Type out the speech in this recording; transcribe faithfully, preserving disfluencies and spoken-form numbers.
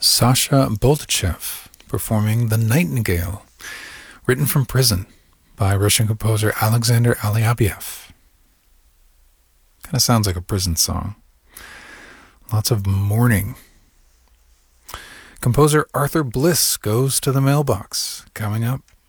Sasha Boltachev performing The Nightingale, written from prison by Russian composer Alexander Alyabiev. Kind of sounds like a prison song. Lots of mourning. Composer Arthur Bliss goes to the mailbox, coming up